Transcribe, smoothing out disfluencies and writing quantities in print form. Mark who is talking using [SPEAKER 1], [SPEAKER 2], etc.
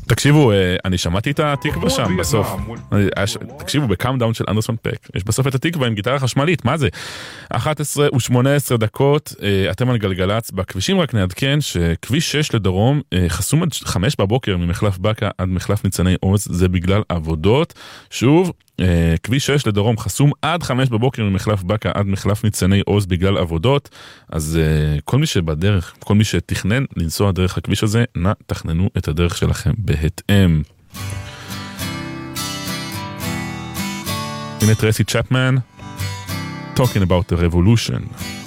[SPEAKER 1] תקשיבו, אני שמעתי את התקווה שם בסוף. תקשיבו, בקאונטדאון של אנדרסון פק, יש בסוף את התקווה עם גיטרה חשמלית, מה זה? 11:18 דקות, אתם על גלגלץ בכבישים. רק נעדכן שכביש 6 לדרום חסום עד 5 בבוקר ממחלף בקה עד מחלף ניצני עוז, זה בגלל עבודות. שוב, כביש 6 לדרום חסום עד 5 בבוקר ממחלף בקה עד מחלף ניצני עוז בגלל עבודות. אז כל מי שבדרך, כל מי שתכנן לנסוע דרך הכביש הזה, נא תכננו את הדרך שלכם בהתאם. הנה טרייסי צ'פמן, Talking about the revolution.